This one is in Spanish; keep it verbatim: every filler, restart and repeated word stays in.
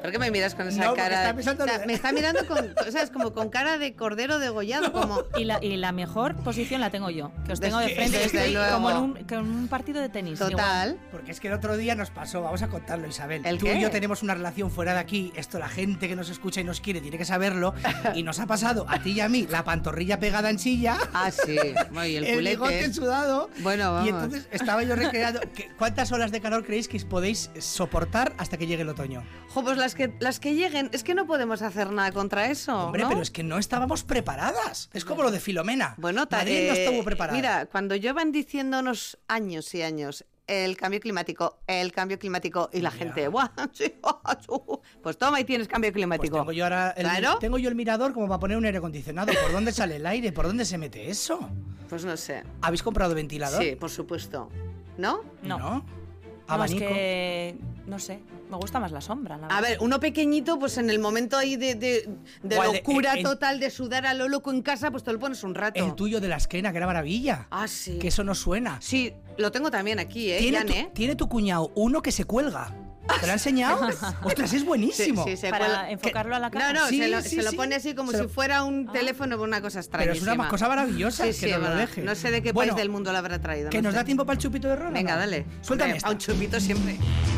¿Por qué me miras con esa no, cara? Está pensando... o sea, me está mirando con, ¿sabes? Como con cara de cordero degollado, como... Y la, y la mejor posición la tengo yo, que os tengo de frente, desde estoy luego. como en un, como en un partido de tenis. Total. Igual. Porque es que el otro día nos pasó, vamos a contarlo, Isabel. ¿El Tú qué? y yo tenemos una relación fuera de aquí, esto la gente que nos escucha y nos quiere tiene que saberlo, y nos ha pasado a ti y a mí la pantorrilla pegada en silla. Ah, sí. Bueno, y el, El culete. bigote sudado. Bueno, vamos. Y entonces estaba yo recreando. ¿qué- ¿Cuántas olas de calor creéis que podéis soportar hasta que llegue el otoño? Jo, pues las que, las que lleguen, es que no podemos hacer nada contra eso, Hombre, ¿no? pero es que no estábamos preparadas. Es como lo de Filomena. Bueno, ta- Madrid no eh, estuvo preparada. Mira, cuando llevan diciéndonos años y años el cambio climático, el cambio climático y la Ya. gente, ¡buah! Sí, pues toma y tienes cambio Pues climático. tengo yo ahora el, ¿Claro? tengo yo el mirador como para poner un aire acondicionado. ¿Por dónde sale el aire? ¿Por dónde se mete eso? Pues no sé. ¿Habéis comprado ventilador? Sí, por supuesto. ¿No? No. ¿No? No, es Abanico. que, no sé, me gusta más la sombra, la A verdad. ver, uno pequeñito, pues en el momento ahí de, de, de ¿Cuál de- locura en- total, de sudar a lo loco en casa, pues te lo pones un rato. El tuyo de la esquena, que era maravilla. Ah, sí. Que eso no suena. Sí, lo tengo también aquí, ¿eh, ¿Tiene, Jan, tu, eh? tiene tu cuñado uno que se cuelga. ¿Te lo ha enseñado? ¡Ostras, es buenísimo! Sí, sí, se Para cuelga- enfocarlo a la cara. No, no, Sí, se, lo, sí, se lo sí. pone así como Se si lo- fuera un Ah. teléfono, una cosa extraña. Pero es una cosa maravillosa Sí, que sí, nos lo verdad. deje. No sé de qué Bueno, país del mundo lo habrá traído. Que no nos sé. da tiempo para el chupito de ron. ¿o Venga, no? dale. Suéltame Hombre, esta. a un chupito siempre.